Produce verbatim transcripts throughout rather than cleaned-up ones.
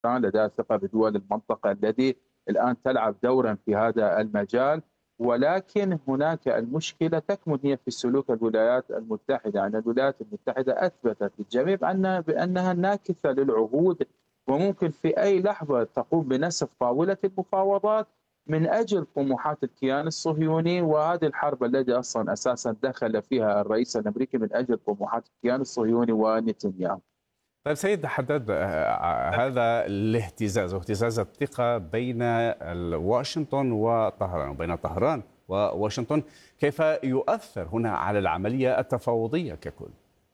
لديها ثقة بدول المنطقة التي الآن تلعب دورا في هذا المجال. ولكن هناك المشكلة تكمن هي في سلوك الولايات المتحدة. يعني الولايات المتحدة أثبتت للجميع بأنها بأنها ناكثة للعهود، وممكن في أي لحظة تقوم بنسف طاولة المفاوضات من أجل طموحات الكيان الصهيوني. وهذه الحرب التي أصلا أساسا دخل فيها الرئيس الأمريكي من أجل طموحات الكيان الصهيوني ونتنياهو. طيب سيد حداد، آه، هذا الاهتزاز واهتزاز الثقة بين ال- واشنطن وطهران وبين طهران وواشنطن كيف يؤثر هنا على العملية التفاوضية ككل؟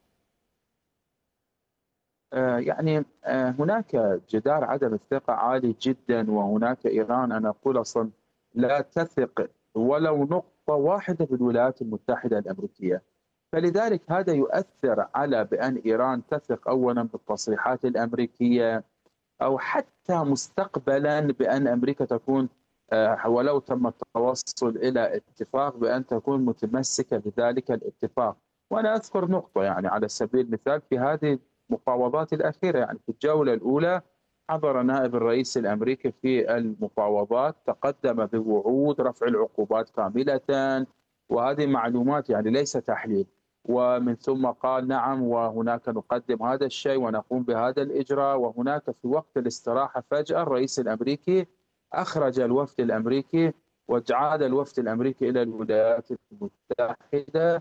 آه، يعني آه، هناك جدار عدم الثقة عالي جدا، وهناك إيران أنا أقول أصلا لا تثق ولو نقطة واحدة بالولايات المتحدة الأمريكية. فلذلك هذا يؤثر على بأن إيران تثق أولا بالتصريحات الأمريكية، أو حتى مستقبلا بأن أمريكا تكون آه، ولو تم التوصل إلى اتفاق بأن تكون متمسكة بذلك الاتفاق. وأنا أذكر نقطة يعني على سبيل المثال في هذه المفاوضات الأخيرة. يعني في الجولة الأولى حضر نائب الرئيس الأمريكي في المفاوضات، تقدم بوعود رفع العقوبات كاملة، وهذه معلومات يعني ليس تحليل. ومن ثم قال نعم وهناك نقدم هذا الشيء ونقوم بهذا الإجراء. وهناك في وقت الاستراحة فجأة الرئيس الأمريكي أخرج الوفد الأمريكي، وعاد الوفد الأمريكي إلى الولايات المتحدة،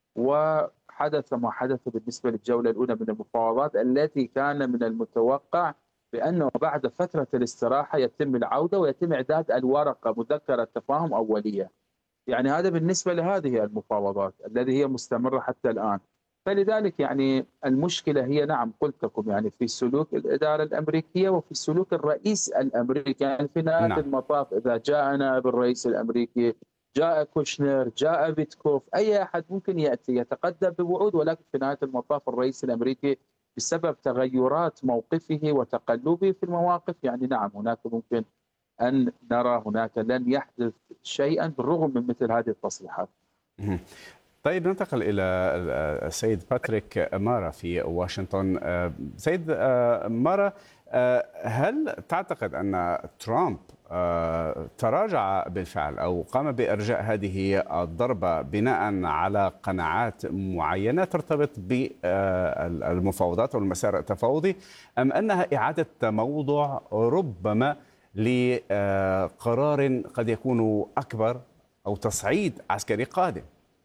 وحدث ما حدث بالنسبة للجولة الأولى من المفاوضات التي كان من المتوقع بأنه بعد فترة الاستراحة يتم العودة ويتم إعداد الورقة مذكرة تفاهم أولية. يعني هذا بالنسبة لهذه المفاوضات التي هي مستمرة حتى الآن. فلذلك يعني المشكلة هي نعم قلت لكم يعني في سلوك الإدارة الأمريكية وفي سلوك الرئيس الأمريكي. يعني في نهاية نعم. المطاف إذا جاء نائب الرئيس الأمريكي، جاء كوشنر، جاء بيتكوف، أي أحد ممكن يأتي يتقدم بوعود، ولكن في نهاية المطاف الرئيس الأمريكي بسبب تغيرات موقفه وتقلبه في المواقف يعني نعم هناك ممكن أن نرى هناك لن يحدث شيئا بالرغم من مثل هذه التصريحات. مهم. طيب ننتقل إلى السيد باتريك مارا في واشنطن. آه، سيد آه، مارا، آه، هل تعتقد أن ترامب آه، تراجع بالفعل أو قام بإرجاء هذه الضربة بناء على قناعات معينة ترتبط بالمفاوضات أو المسار التفاوضي، أم أنها إعادة تموضع ربما لقرار قد يكون أكبر أو تصعيد عسكري قادم؟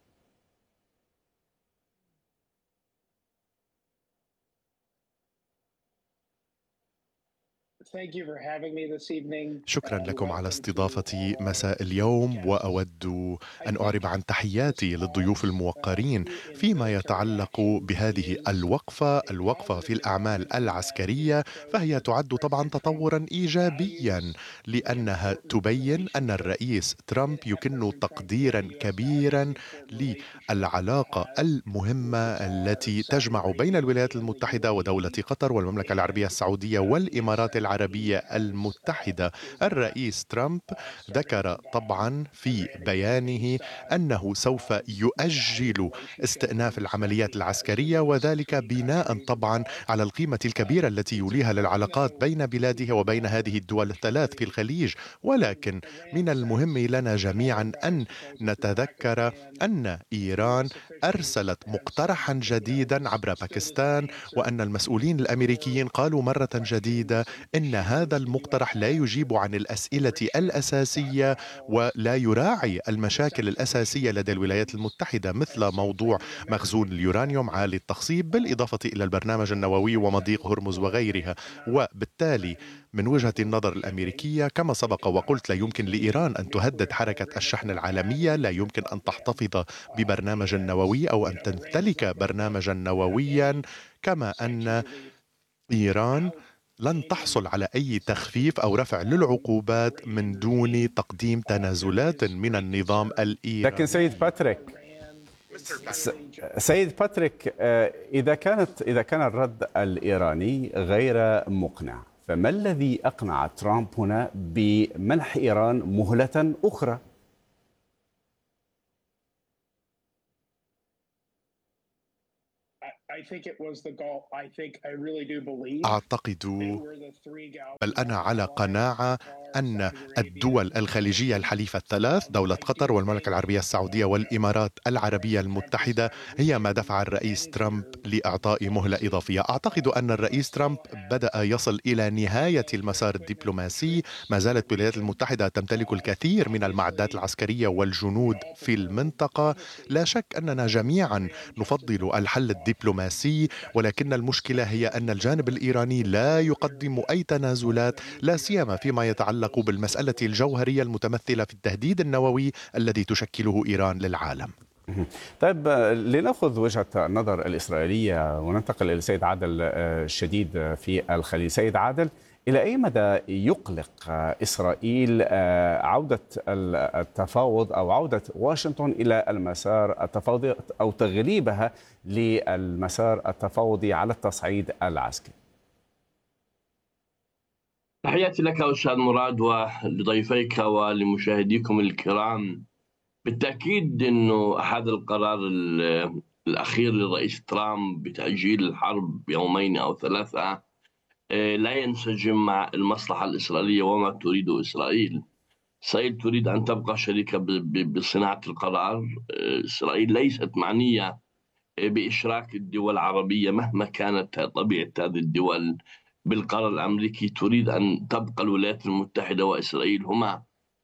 شكرا لكم على استضافتي مساء اليوم، وأود أن أعرب عن تحياتي للضيوف الموقرين فيما يتعلق بهذه الوقفة الوقفة في الأعمال العسكرية. فهي تعد طبعا تطورا إيجابيا، لأنها تبين أن الرئيس ترامب يكن تقديرا كبيرا للعلاقة المهمة التي تجمع بين الولايات المتحدة ودولة قطر والمملكة العربية السعودية والإمارات العربية المتحدة. الرئيس ترامب ذكر طبعا في بيانه أنه سوف يؤجل استئناف العمليات العسكرية، وذلك بناء طبعا على القيمة الكبيرة التي يوليها للعلاقات بين بلاده وبين هذه الدول الثلاث في الخليج. ولكن من المهم لنا جميعا أن نتذكر أن إيران أرسلت مقترحا جديدا عبر باكستان، وأن المسؤولين الأمريكيين قالوا مرة جديدة إن هذا المقترح لا يجيب عن الأسئلة الأساسية ولا يراعي المشاكل الأساسية لدى الولايات المتحدة، مثل موضوع مخزون اليورانيوم عالي التخصيب بالإضافة إلى البرنامج النووي ومضيق هرمز وغيرها. وبالتالي من وجهة النظر الأمريكية كما سبق وقلت لا يمكن لإيران أن تهدد حركة الشحن العالمية، لا يمكن أن تحتفظ ببرنامج نووي أو أن تمتلك برنامجا نوويا، كما أن إيران لن تحصل على أي تخفيف أو رفع للعقوبات من دون تقديم تنازلات من النظام الإيراني. لكن سيد باتريك س- سيد باتريك، آه، إذا كانت إذا كان الرد الإيراني غير مقنع، فما الذي أقنع ترامب هنا بمنح إيران مهلة أخرى؟ أعتقد، بل أنا على قناعة أن الدول الخليجية الحليفة الثلاث، دولة قطر والمملكة العربية السعودية والإمارات العربية المتحدة، هي ما دفع الرئيس ترامب لإعطاء مهلة إضافية. أعتقد أن الرئيس ترامب بدأ يصل إلى نهاية المسار الدبلوماسي. ما زالت الولايات المتحدة تمتلك الكثير من المعدات العسكرية والجنود في المنطقة. لا شك أننا جميعا نفضل الحل الدبلوماسي، ولكن المشكلة هي أن الجانب الإيراني لا يقدم أي تنازلات، لا سيما فيما يتعلق بالمسألة الجوهرية المتمثلة في التهديد النووي الذي تشكله إيران للعالم. طيب، لنأخذ وجهة النظر الإسرائيلية وننتقل إلى السيد عادل الشديد في الخليج. سيد عادل، إلى أي مدى يقلق إسرائيل عودة التفاوض أو عودة واشنطن إلى المسار التفاوضي أو تغليبها للمسار التفاوضي على التصعيد العسكري؟ تحياتي لك أستاذ مراد ولضيفيك ولمشاهديكم الكرام. بالتأكيد أنه هذا القرار الأخير للرئيس ترامب بتأجيل الحرب يومين أو ثلاثة لا ينسجم مع المصلحة الإسرائيلية وما تريده إسرائيل. إسرائيل تريد أن تبقى شريكة بصناعة القرار. إسرائيل ليست معنية بإشراك الدول العربية مهما كانت طبيعة هذه الدول بالقرار الأمريكي. تريد أن تبقى الولايات المتحدة وإسرائيل هما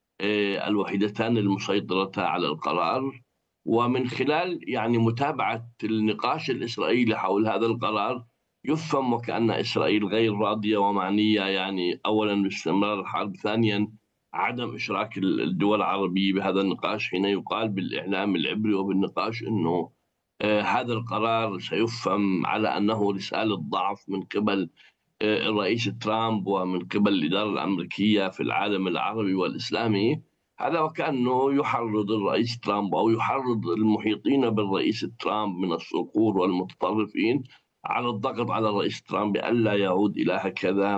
الوحيدتان المسيطرتان على القرار، ومن خلال يعني متابعة النقاش الإسرائيلي حول هذا القرار يفهم وكأن إسرائيل غير راضية ومعنية، يعني أولا باستمرار الحرب، ثانيا عدم إشراك الدول العربية بهذا النقاش. حين يقال بالإعلام العبري وبالنقاش أنه آه هذا القرار سيفهم على أنه رسالة ضعف من قبل آه الرئيس ترامب ومن قبل الإدارة الأمريكية في العالم العربي والإسلامي، هذا وكأنه يحرض الرئيس ترامب أو يحرض المحيطين بالرئيس ترامب من الصقور والمتطرفين على الضغط على الرئيس ترامب بألا يعود إلى هكذا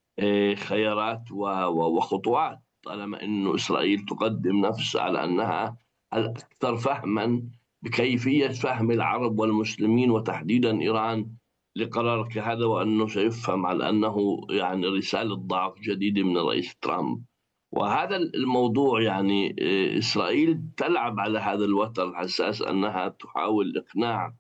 خيارات وخطوات، طالما أن إسرائيل تقدم نفسها على أنها الأكثر فهما بكيفية فهم العرب والمسلمين وتحديدا إيران لقرار كهذا، وأنه سيفهم على أنه يعني رسالة ضعف جديدة من الرئيس ترامب. وهذا الموضوع يعني إسرائيل تلعب على هذا الوتر الحساس، أنها تحاول إقناع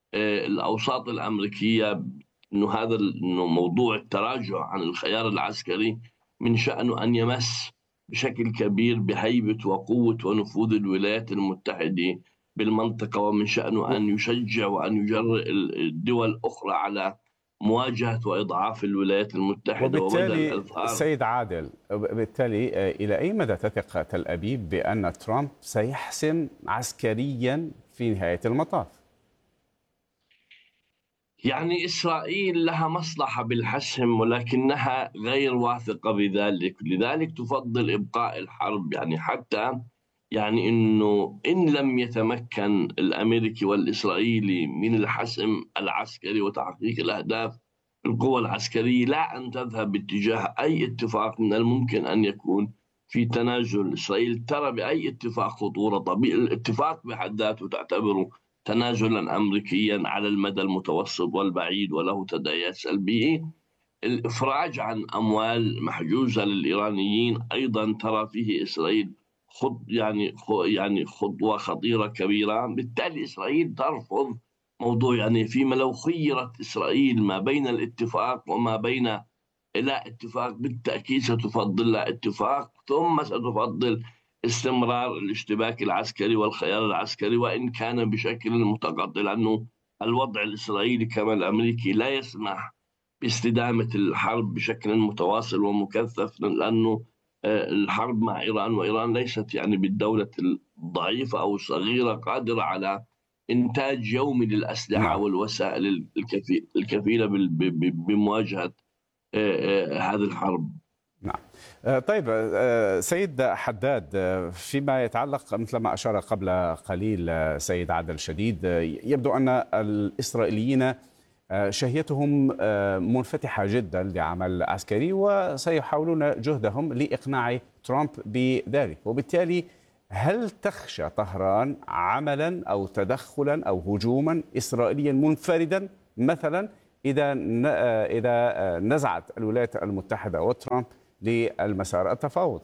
الأوساط الأمريكية أنه هذا إنه موضوع التراجع عن الخيار العسكري من شأنه أن يمس بشكل كبير بهيبة وقوة ونفوذ الولايات المتحدة بالمنطقة، ومن شأنه أن يشجع وأن يجرئ الدول الأخرى على مواجهة وإضعاف الولايات المتحدة. وبالتالي سيد عادل، بالتالي إلى أي مدى تثق تل أبيب بأن ترامب سيحسم عسكريا في نهاية المطاف؟ يعني إسرائيل لها مصلحة بالحسم ولكنها غير واثقة بذلك، لذلك تفضل إبقاء الحرب. يعني حتى يعني إنه إن لم يتمكن الأمريكي والإسرائيلي من الحسم العسكري وتحقيق الأهداف القوى العسكرية، لا أن تذهب باتجاه أي اتفاق من الممكن أن يكون في تنازل. إسرائيل ترى بأي اتفاق خطورة، طبيعي الاتفاق بحد ذاته تعتبره تنازلا أمريكيا على المدى المتوسط والبعيد وله تداعيات سلبية. الإفراج عن أموال محجوزة للإيرانيين أيضا ترى فيه إسرائيل خط يعني يعني خطوة خطيرة كبيرة. بالتالي إسرائيل ترفض موضوع يعني فيما لو خيرت إسرائيل ما بين الاتفاق وما بين لا اتفاق، بالتأكيد ستفضل لا اتفاق، ثم ستفضل استمرار الاشتباك العسكري والخيار العسكري وإن كان بشكل متقطع، لأنه الوضع الإسرائيلي كما الأمريكي لا يسمح باستدامة الحرب بشكل متواصل ومكثف، لأنه الحرب مع إيران وإيران ليست يعني بالدولة الضعيفة أو الصغيرة قادرة على إنتاج يومي للأسلحة والوسائل الكفيلة بمواجهة هذه الحرب. نعم. طيب سيد حداد، فيما يتعلق مثل ما أشار قبل قليل سيد عادل شديد، يبدو أن الإسرائيليين شهيتهم منفتحة جدا لعمل عسكري وسيحاولون جهدهم لإقناع ترامب بذلك، وبالتالي هل تخشى طهران عملا أو تدخلا أو هجوما إسرائيليا منفردا مثلا إذا إذا نزعت الولايات المتحدة وترامب للمسار التفاوضي؟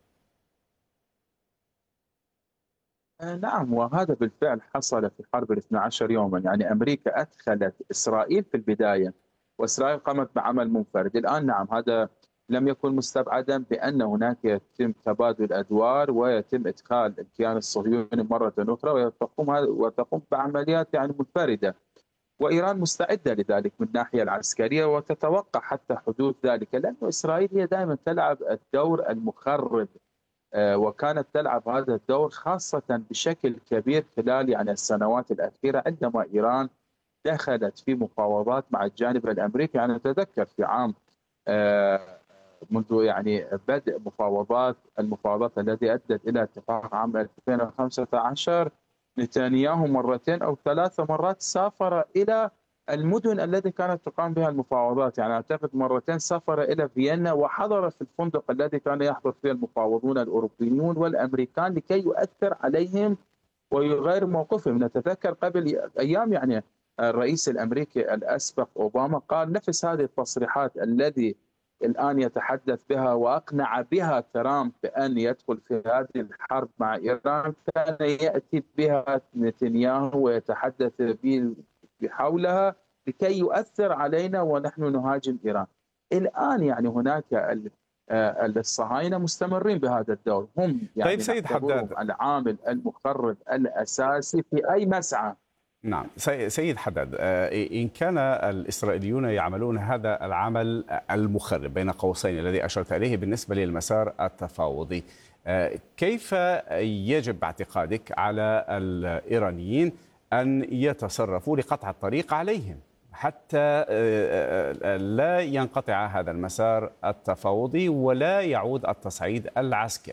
نعم، وهذا بالفعل حصل في حرب الاثنى عشر يوما. يعني أمريكا أدخلت إسرائيل في البداية وإسرائيل قامت بعمل منفرد. الآن نعم، هذا لم يكن مستبعدا بأن هناك يتم تبادل أدوار ويتم إدخال الكيان الصهيوني مرة أخرى وتقوم وتقوم بعمليات يعني منفردة، وإيران مستعدة لذلك من الناحية العسكرية وتتوقع حتى حدوث ذلك، لأن إسرائيل هي دائما تلعب الدور المخرب، وكانت تلعب هذا الدور خاصة بشكل كبير خلال يعني السنوات الأخيرة عندما إيران دخلت في مفاوضات مع الجانب الأمريكي. يعني نتذكر في عام منذ يعني بدء مفاوضات المفاوضات التي أدت إلى اتفاق عام ألفين وخمسة عشر، نتنياهو مرتين أو ثلاث مرات سافر إلى المدن التي كانت تقام بها المفاوضات. يعني أعتقد مرتين سافر إلى فيينا وحضر في الفندق الذي كان يحضر فيه المفاوضون الأوروبيون والأمريكان لكي يؤثر عليهم ويغير موقفهم. نتذكر قبل أيام يعني الرئيس الأمريكي الأسبق أوباما قال نفس هذه التصريحات الذي الآن يتحدث بها وأقنع بها ترامب بأن يدخل في هذه الحرب مع إيران، كان يأتي بها نتنياهو ويتحدث بحولها لكي يؤثر علينا ونحن نهاجم إيران. الآن يعني هناك الصهاينة مستمرين بهذا الدور، هم يعني طيب سيد حداد، العامل المخرب الأساسي في أي مسعى. نعم سيد حداد، إن كان الإسرائيليون يعملون هذا العمل المخرب بين قوسين الذي أشرت إليه بالنسبة للمسار التفاوضي، كيف يجب باعتقادك على الإيرانيين أن يتصرفوا لقطع الطريق عليهم حتى لا ينقطع هذا المسار التفاوضي ولا يعود التصعيد العسكري؟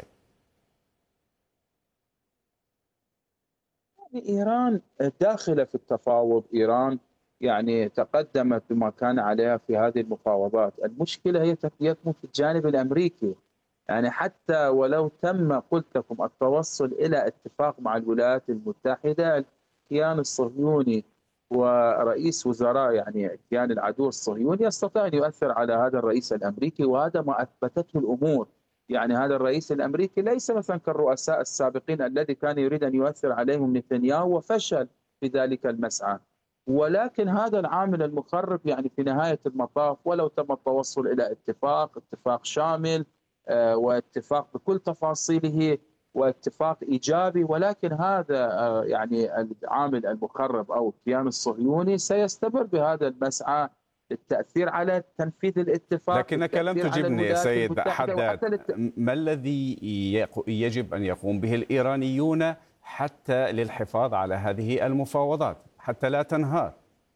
إيران داخلة في التفاوض، إيران يعني تقدمت بما كان عليها في هذه المفاوضات. المشكلة هي تكون في الجانب الأمريكي. يعني حتى ولو تم قلت لكم التوصل إلى اتفاق مع الولايات المتحدة، الكيان الصهيوني ورئيس وزراء يعني الكيان العدو الصهيوني يستطيع أن يؤثر على هذا الرئيس الأمريكي، وهذا ما أثبتته الأمور. يعني هذا الرئيس الأمريكي ليس مثلا كالرؤساء السابقين الذي كان يريد أن يؤثر عليهم نتنياهو وفشل في ذلك المسعى، ولكن هذا العامل المخرب يعني في نهاية المطاف ولو تم التوصل إلى اتفاق اتفاق شامل آه واتفاق بكل تفاصيله واتفاق إيجابي، ولكن هذا آه يعني العامل المخرب أو الكيان الصهيوني سيستمر بهذا المسعى للتأثير على تنفيذ الاتفاق. لكنك لم تجبني سيد حداد، ما الذي يجب أن يقوم به الإيرانيون حتى للحفاظ على هذه المفاوضات حتى لا تنهار؟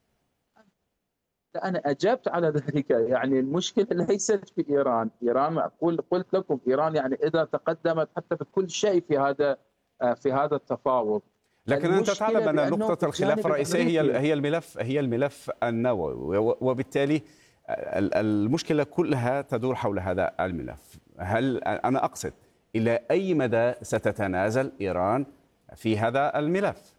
أنا أجبت على ذلك. يعني المشكلة ليست في إيران. إيران أقول قلت لكم إيران يعني إذا تقدمت حتى بكل شيء في هذا في هذا التفاوض، لكن أنت تعلم أن نقطة الخلاف الرئيسية هي هي الملف هي الملف النووي، وبالتالي المشكلة كلها تدور حول هذا الملف. هل أنا أقصد إلى أي مدى ستتنازل إيران في هذا الملف؟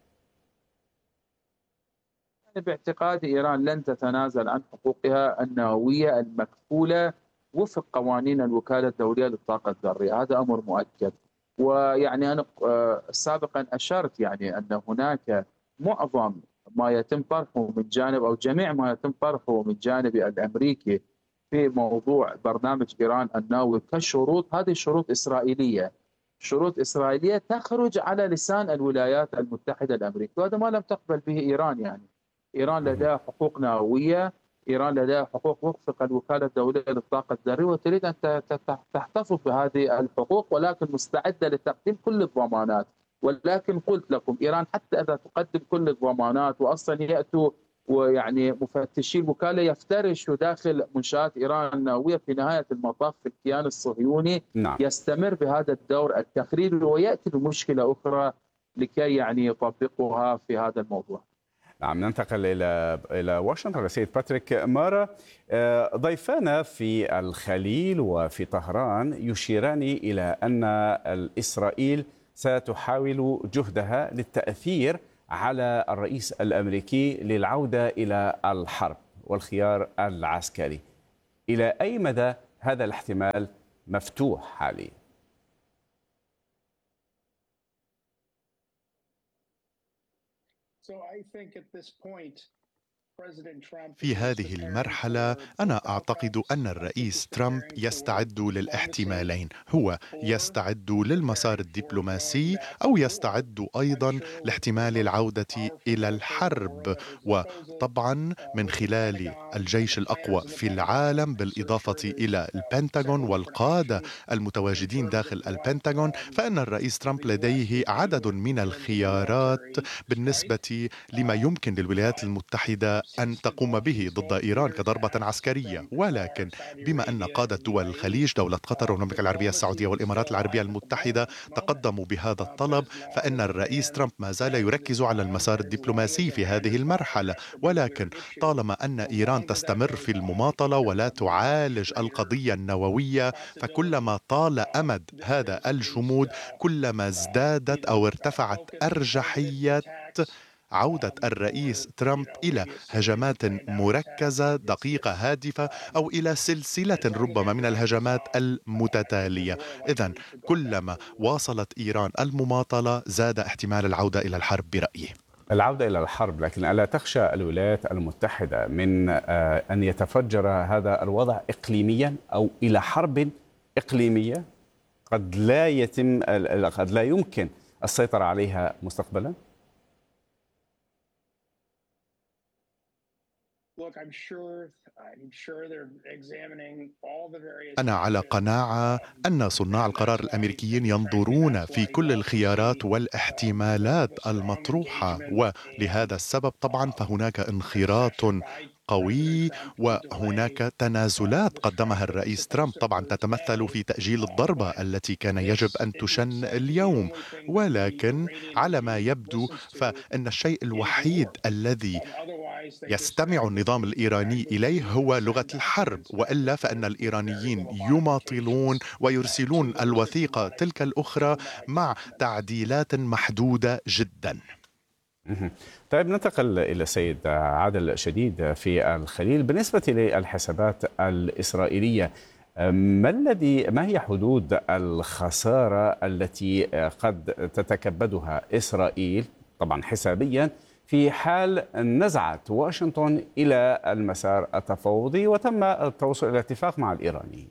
باعتقادي إيران لن تتنازل عن حقوقها النووية المكفولة وفق قوانين الوكالة الدولية للطاقة الذرية، هذا أمر مؤكد. ويعني أنا سابقا أشرت يعني أن هناك معظم ما يتم طرحه من جانب أو جميع ما يتم طرحه من جانب الأمريكي في موضوع برنامج إيران النووي كشروط، هذه شروط إسرائيلية، شروط إسرائيلية تخرج على لسان الولايات المتحدة الأمريكية، وهذا ما لم تقبل به إيران. يعني إيران لديها حقوق نووية، إيران لديها حقوق وفق الوكالة الدولية للطاقة الذرية وتريد أن تحتفظ بهذه الحقوق، ولكن مستعدة لتقديم كل الضمانات. ولكن قلت لكم إيران حتى إذا تقدم كل الضمانات وأصلا يأتوا ويعني مفتشي الوكالة يفترشوا داخل منشآت إيران النووية، في نهاية المطاف في الكيان الصهيوني نعم. يستمر بهذا الدور التخريبي ويأتي بمشكلة أخرى لكي يعني يطبقها في هذا الموضوع. نعم، ننتقل إلى إلى واشنطن. السيد باتريك مارا، ضيفانا في الخليل وفي طهران يشيران إلى أن إسرائيل ستحاول جهدها للتأثير على الرئيس الأمريكي للعودة إلى الحرب والخيار العسكري. إلى أي مدى هذا الاحتمال مفتوح حاليا؟ في هذه المرحلة أنا أعتقد أن الرئيس ترامب يستعد للاحتمالين، هو يستعد للمسار الدبلوماسي أو يستعد أيضا لاحتمال العودة إلى الحرب، وطبعا من خلال الجيش الأقوى في العالم بالإضافة إلى البنتاغون والقادة المتواجدين داخل البنتاغون، فإن الرئيس ترامب لديه عدد من الخيارات بالنسبة لما يمكن للولايات المتحدة أن تقوم به ضد إيران كضربة عسكرية. ولكن بما أن قادة دول الخليج، دولة قطر والمملكة العربية السعودية والإمارات العربية المتحدة تقدموا بهذا الطلب، فإن الرئيس ترامب ما زال يركز على المسار الدبلوماسي في هذه المرحلة. ولكن طالما أن إيران تستمر في المماطلة ولا تعالج القضية النووية، فكلما طال أمد هذا الجمود كلما ازدادت أو ارتفعت أرجحية عودة الرئيس ترامب إلى هجمات مركزة دقيقة هادفة أو إلى سلسلة ربما من الهجمات المتتالية. إذن كلما واصلت إيران المماطلة زاد احتمال العودة إلى الحرب برأيي. العودة إلى الحرب، لكن ألا تخشى الولايات المتحدة من أن يتفجر هذا الوضع إقليميا أو إلى حرب إقليمية قد لا يتم قد لا يمكن السيطرة عليها مستقبلا؟ أنا على قناعة أن صناع القرار الأمريكيين ينظرون في كل الخيارات والاحتمالات المطروحة، ولهذا السبب طبعا فهناك انخراط قوي وهناك تنازلات قدمها الرئيس ترامب طبعا تتمثل في تأجيل الضربة التي كان يجب أن تشن اليوم. ولكن على ما يبدو فإن الشيء الوحيد الذي يستمع النظام الإيراني إليه هو لغة الحرب، وإلا فإن الإيرانيين يماطلون ويرسلون الوثيقة تلك الأخرى مع تعديلات محدودة جدا. طيب ننتقل إلى السيد عادل شديد في الخليل. بالنسبة للحسابات الإسرائيلية، ما الذي ما هي حدود الخسارة التي قد تتكبدها إسرائيل طبعا حسابيا في حال نزعت واشنطن إلى المسار التفاوضي وتم التوصل إلى اتفاق مع الإيرانيين؟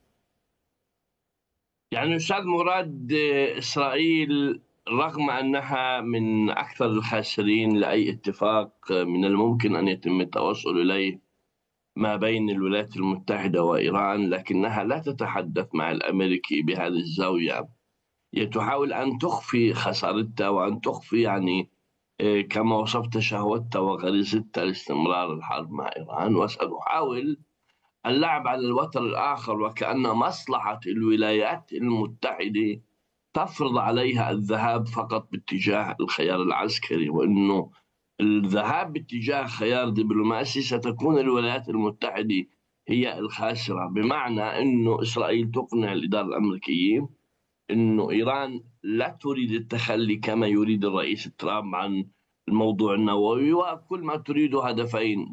يعني أستاذ مراد، إسرائيل رغم أنها من أكثر الخاسرين لأي اتفاق من الممكن أن يتم التوصل إليه ما بين الولايات المتحدة وإيران، لكنها لا تتحدث مع الأمريكي بهذه الزاوية. هي تحاول أن تخفي خسارتها وأن تخفي يعني كما وصفت شهوتها وغريزتها لاستمرار الحرب مع إيران، وستحاول اللعب على الوتر الآخر، وكأن مصلحة الولايات المتحدة تفرض عليها الذهاب فقط باتجاه الخيار العسكري، وأنه الذهاب باتجاه خيار دبلوماسي ستكون الولايات المتحدة هي الخاسرة. بمعنى أنه إسرائيل تقنع الإدارة الأمريكية أنه إيران لا تريد التخلي كما يريد الرئيس ترامب عن الموضوع النووي، وكل ما تريد هدفين: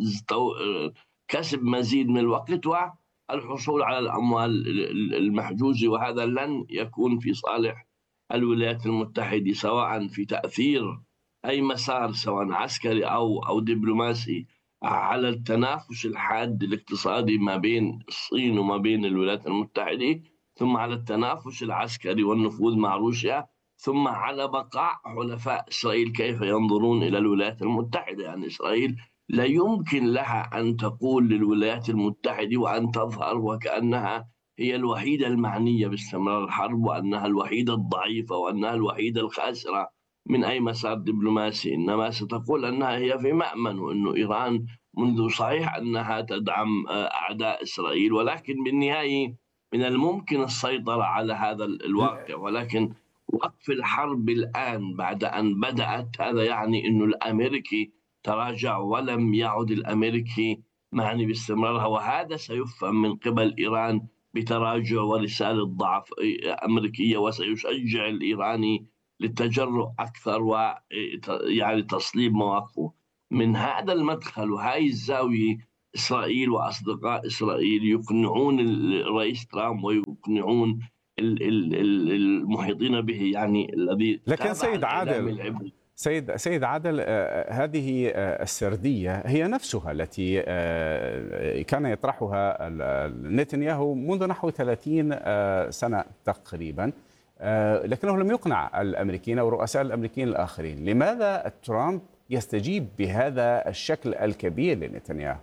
كسب مزيد من الوقت والحصول على الأموال المحجوزة، وهذا لن يكون في صالح الولايات المتحدة سواء في تأثير أي مسار سواء عسكري أو أو دبلوماسي على التنافس الحاد الاقتصادي ما بين الصين وما بين الولايات المتحدة، ثم على التنافس العسكري والنفوذ مع روسيا، ثم على بقاء حلفاء إسرائيل كيف ينظرون إلى الولايات المتحدة. يعني إسرائيل لا يمكن لها أن تقول للولايات المتحدة وأن تظهر وكأنها هي الوحيدة المعنية باستمرار الحرب، وأنها الوحيدة الضعيفة، وأنها الوحيدة الخاسرة من أي مسار دبلوماسي، إنما ستقول أنها هي في مأمن، وأنه إيران منذ صحيح أنها تدعم أعداء إسرائيل، ولكن بالنهاية من الممكن السيطرة على هذا الواقع. ولكن وقف الحرب الآن بعد أن بدأت، هذا يعني أنه الأمريكي تراجع ولم يعد الأمريكي معني باستمرارها، وهذا سيفهم من قبل إيران بتراجع ورسالة ضعف أمريكية، وسيشجع الإيراني للتجرؤ أكثر ويعني تصليب مواقفه. من هذا المدخل وهذه الزاوية إسرائيل وأصدقاء إسرائيل يقنعون الرئيس ترامب ويقنعون المحيطين به، يعني الذي لكن سيد عادل سيد سيد عادل هذه السردية هي نفسها التي كان يطرحها نتنياهو منذ نحو ثلاثين سنة تقريبا، لكنه لم يقنع الأمريكيين أو رؤساء الأمريكيين الآخرين. لماذا ترامب يستجيب بهذا الشكل الكبير لنتنياهو؟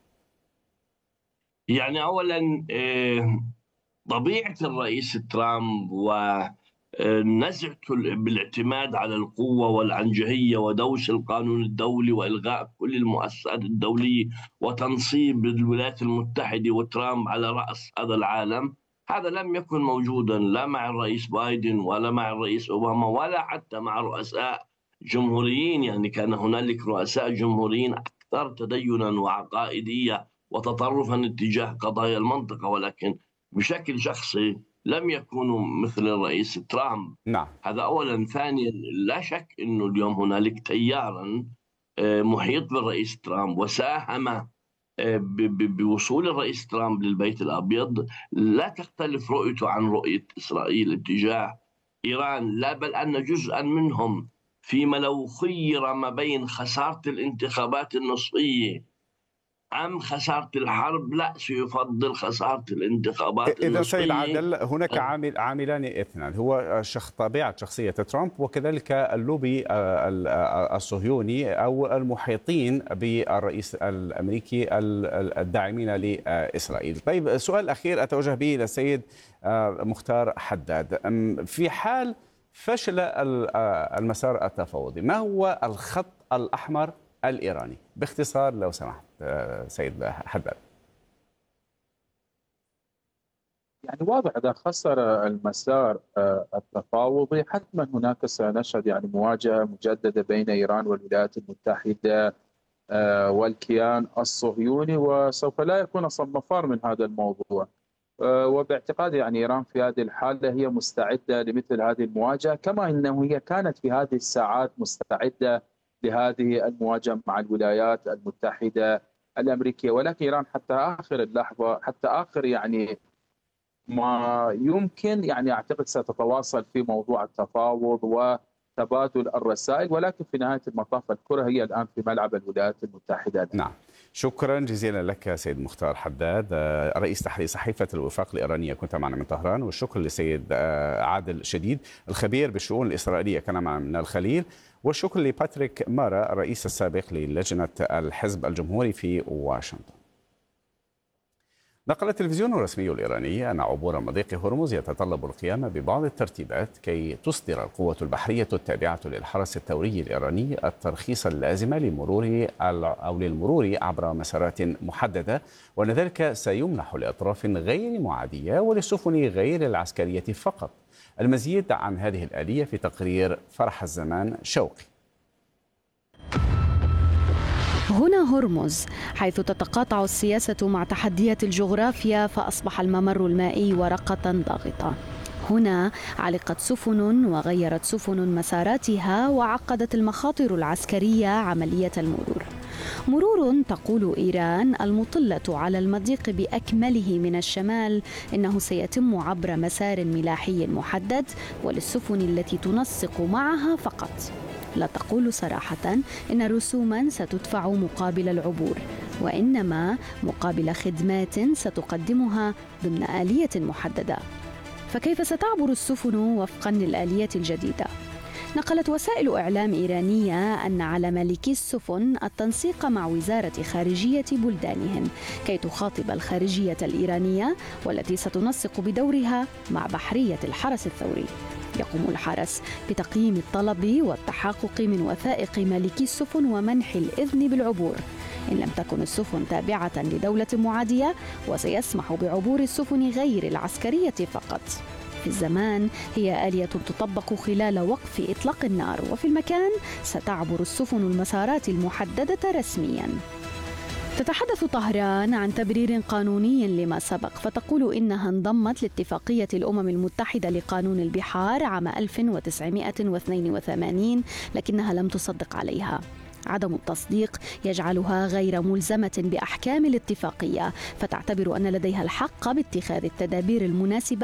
يعني أولا طبيعة الرئيس ترامب ونزعته بالاعتماد على القوة والعنجهية ودوش القانون الدولي وإلغاء كل المؤسسات الدولية وتنصيب الولايات المتحدة وترامب على رأس هذا العالم، هذا لم يكن موجودا لا مع الرئيس بايدن ولا مع الرئيس أوباما ولا حتى مع رؤساء جمهوريين. يعني كان هنالك رؤساء جمهوريين أكثر تدينا وعقائدية وتطرفا اتجاه قضايا المنطقة، ولكن بشكل شخصي لم يكونوا مثل الرئيس ترامب. نعم. هذا أولا. ثانيا، لا شك أنه اليوم هنالك تيارا محيط بالرئيس ترامب وساهم بوصول الرئيس ترامب للبيت الأبيض لا تختلف رؤيته عن رؤية إسرائيل اتجاه إيران، لا بل أن جزءا منهم فيما لو خير ما بين خسارة الانتخابات النصفية أم خسارة الحرب لا سيفضل خسارة الانتخابات إذا النصفية. سيد عادل هناك عامل عاملان اثنان، هو شخص طبيعة شخصية ترامب وكذلك اللوبي الصهيوني أو المحيطين بالرئيس الأمريكي الداعمين لإسرائيل. طيب، سؤال أخير أتوجه به إلى السيد مختار حداد. في حال فشل المسار التفاوضي، ما هو الخط الأحمر الإيراني؟ باختصار لو سمحت سيد حداد. يعني واضح إذا خسر المسار التفاوضي حتما هناك سنشهد يعني مواجهة مجددة بين إيران والولايات المتحدة والكيان الصهيوني، وسوف لا يكون أصلا مفر من هذا الموضوع. وباعتقادي يعني إيران في هذه الحالة هي مستعدة لمثل هذه المواجهة، كما أنه هي كانت في هذه الساعات مستعدة لهذه المواجهة مع الولايات المتحدة الأمريكية. ولكن إيران حتى آخر اللحظة، حتى آخر يعني ما يمكن، يعني أعتقد ستتواصل في موضوع التفاوض وتبادل الرسائل، ولكن في نهاية المطاف الكرة هي الآن في ملعب الولايات المتحدة. نعم، شكرا جزيلا لك سيد مختار حداد، رئيس تحرير صحيفة الوفاق الإيرانية، كنت معنا من طهران. والشكر لسيد عادل شديد الخبير بالشؤون الإسرائيلية، كان معنا من الخليل. والشكر لباتريك مارا الرئيس السابق للجنة الحزب الجمهوري في واشنطن. نقل التلفزيون الرسمي الإيراني أن عبور مضيق هرمز يتطلب القيام ببعض الترتيبات كي تصدر القوة البحرية التابعة للحرس الثوري الإيراني الترخيص اللازم لمرور أو للمرور عبر مسارات محددة، وأن ذلك سيمنح لأطراف غير معادية وللسفن غير العسكرية فقط. المزيد عن هذه الآلية في تقرير فرح الزمان شوقي. هنا هرمز، حيث تتقاطع السياسة مع تحديات الجغرافيا، فأصبح الممر المائي ورقة ضاغطة. هنا علقت سفن وغيرت سفن مساراتها، وعقدت المخاطر العسكرية عملية المرور. مرور تقول إيران المطلة على المضيق بأكمله من الشمال إنه سيتم عبر مسار ملاحي محدد وللسفن التي تنسق معها فقط. لا تقول صراحة إن رسوما ستدفع مقابل العبور، وإنما مقابل خدمات ستقدمها ضمن آلية محددة. فكيف ستعبر السفن وفقا للآلية الجديدة؟ نقلت وسائل إعلام إيرانية أن على مالكي السفن التنسيق مع وزارة خارجية بلدانهم كي تخاطب الخارجية الإيرانية والتي ستنسق بدورها مع بحرية الحرس الثوري. يقوم الحرس بتقييم الطلب والتحقق من وثائق مالكي السفن ومنح الإذن بالعبور إن لم تكن السفن تابعة لدولة معادية، وسيسمح بعبور السفن غير العسكرية فقط. في الزمان هي آلية تطبق خلال وقف إطلاق النار، وفي المكان ستعبر السفن المسارات المحددة رسمياً. تتحدث طهران عن تبرير قانوني لما سبق، فتقول إنها انضمت لاتفاقية الأمم المتحدة لقانون البحار عام ألف وتسعمائة واثنين وثمانين، لكنها لم تصدق عليها. عدم التصديق يجعلها غير ملزمة بأحكام الاتفاقية، فتعتبر أن لديها الحق باتخاذ التدابير المناسبة